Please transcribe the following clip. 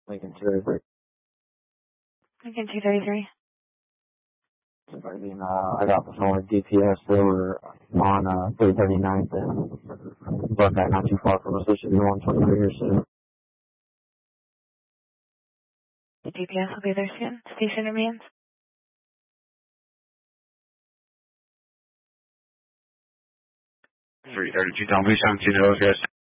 Lincoln 233. Lincoln 233. I got the phone with DPS. They were on 339th and Buckeye, not too far from us. They should be 123 here soon. The DPS will be there soon. Station remains. Three 32 Tom Lee, 17 guys.